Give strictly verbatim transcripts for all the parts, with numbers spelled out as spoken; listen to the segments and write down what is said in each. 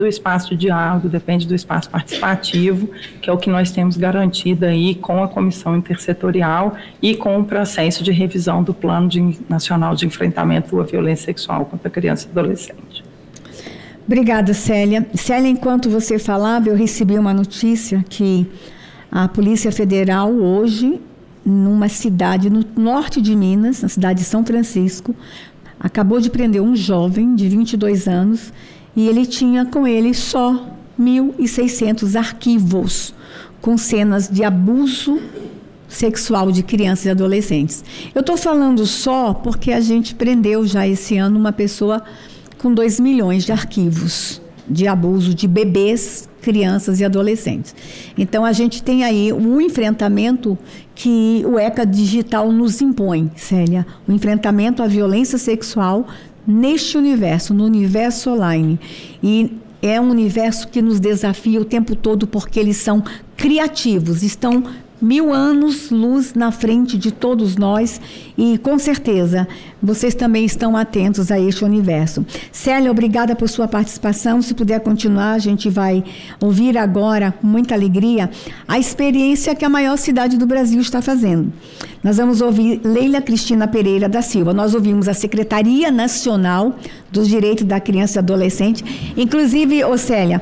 do espaço de diálogo, depende do espaço participativo, que é o que nós temos garantido aí com a Comissão Intersetorial e com o processo de revisão do Plano de, Nacional de Enfrentamento à Violência Sexual contra Criança e Adolescente. Obrigada, Célia. Célia, enquanto você falava, eu recebi uma notícia que a Polícia Federal hoje, numa cidade no norte de Minas, na cidade de São Francisco, acabou de prender um jovem de vinte e dois anos e ele tinha com ele só mil e seiscentos arquivos com cenas de abuso sexual de crianças e adolescentes. Eu estou falando só porque a gente prendeu já esse ano uma pessoa com dois milhões de arquivos de abuso de bebês, crianças e adolescentes. Então, a gente tem aí o enfrentamento que o ECA Digital nos impõe, Célia, o enfrentamento à violência sexual neste universo, no universo online. E é um universo que nos desafia o tempo todo porque eles são criativos, estão mil anos luz na frente de todos nós e, com certeza, vocês também estão atentos a este universo. Célia, obrigada por sua participação. Se puder continuar, a gente vai ouvir agora, com muita alegria, a experiência que a maior cidade do Brasil está fazendo. Nós vamos ouvir Leila Cristina Pereira da Silva. Nós ouvimos a Secretaria Nacional dos Direitos da Criança e Adolescente. Inclusive, ô Célia,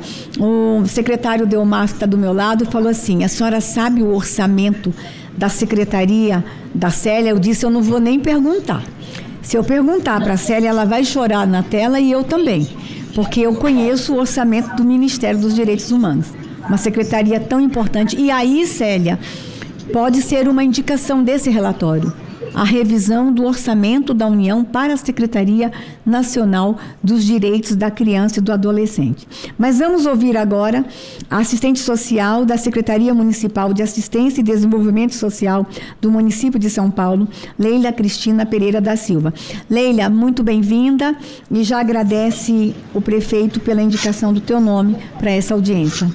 o secretário Delmar, que está do meu lado, falou assim: a senhora sabe o orçamento da Secretaria da Célia? Eu disse, eu não vou nem perguntar. Se eu perguntar para a Célia, ela vai chorar na tela e eu também, porque eu conheço o orçamento do Ministério dos Direitos Humanos, uma secretaria tão importante. E aí, Célia, pode ser uma indicação desse relatório, a revisão do orçamento da União para a Secretaria Nacional dos Direitos da Criança e do Adolescente. Mas vamos ouvir agora a assistente social da Secretaria Municipal de Assistência e Desenvolvimento Social do município de São Paulo, Leila Cristina Pereira da Silva. Leila, muito bem-vinda e já agradece o prefeito pela indicação do teu nome para essa audiência.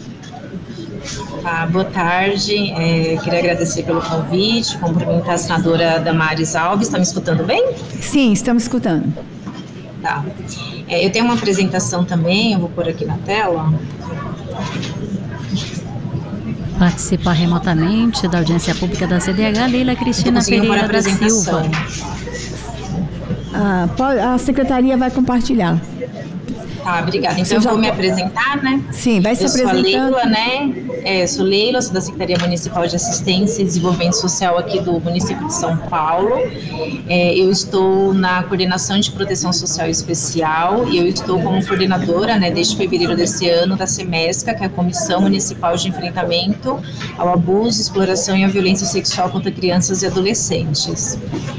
Ah, boa tarde, é, queria agradecer pelo convite, cumprimentar a senadora Damares Alves. Está me escutando bem? Sim, estamos escutando. Tá. É, eu tenho uma apresentação também, eu vou pôr aqui na tela. Participar remotamente da audiência pública da C D H, Leila Cristina Pereira da Silva. Ah, a secretaria vai compartilhar. Tá, obrigada. Então, eu vou me apresentar, né? Sim, vai se apresentando. Eu sou a Leila, né? É, sou Leila, sou da Secretaria Municipal de Assistência e Desenvolvimento Social aqui do município de São Paulo. É, eu estou na Coordenação de Proteção Social Especial e eu estou como coordenadora, né, desde fevereiro desse ano, da SEMESCA, que é a Comissão Municipal de Enfrentamento ao Abuso, Exploração e à Violência Sexual contra Crianças e Adolescentes.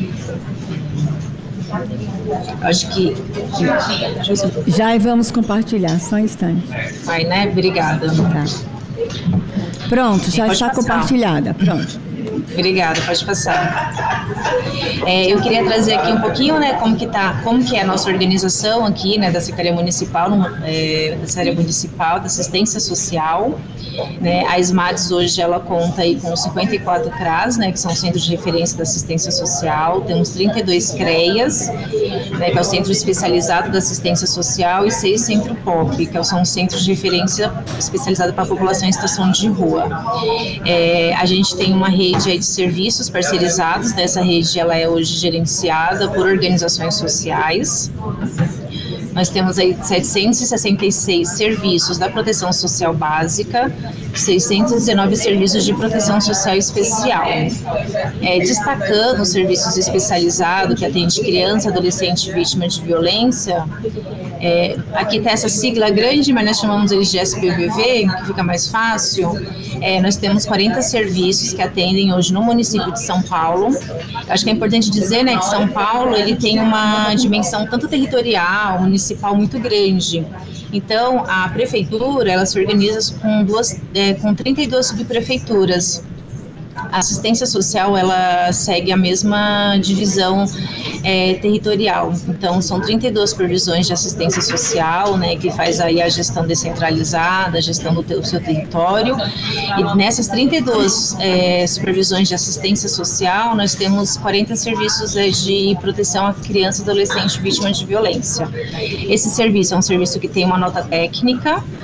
Acho que, que... Já vamos compartilhar, só um instante. Vai, né? Obrigada. Tá. Pronto, já está passar. Compartilhada. Pronto. Obrigada, pode passar. É, eu queria trazer aqui um pouquinho, né, como que tá, como que é a nossa organização aqui, né, da Secretaria Municipal, é, da Secretaria Municipal da Assistência Social, né. A SMADES hoje ela conta aí com cinquenta e quatro C R A S, né, que são centros de referência da assistência social, temos trinta e dois CREAS, né, que é o Centro Especializado da Assistência Social, e seis Centro Pop, que são centros de referência especializados para a população em situação de rua. É, a gente tem uma rede aí de serviços parceirizados, né? Essa rede ela é hoje gerenciada por organizações sociais. Nós temos aí setecentos e sessenta e seis serviços da proteção social básica, seiscentos e dezenove serviços de proteção social especial. É, destacando os serviços especializados que atende criança, adolescente e vítima de violência, é, aqui tem essa sigla grande, mas nós chamamos eles de S B V V, que fica mais fácil. É, nós temos quarenta serviços que atendem hoje no município de São Paulo. Acho que é importante dizer, né, que São Paulo ele tem uma dimensão tanto territorial, municipal muito grande. Então, a prefeitura ela se organiza com, duas, é, com trinta e duas subprefeituras. A assistência social, ela segue a mesma divisão é, territorial. Então, são trinta e duas previsões de assistência social, né, que faz aí a gestão descentralizada, a gestão do teu, seu território. E nessas trinta e duas é, supervisões de assistência social, nós temos quarenta serviços é, de proteção à criança e adolescente vítima de violência. Esse serviço é um serviço que tem uma nota técnica,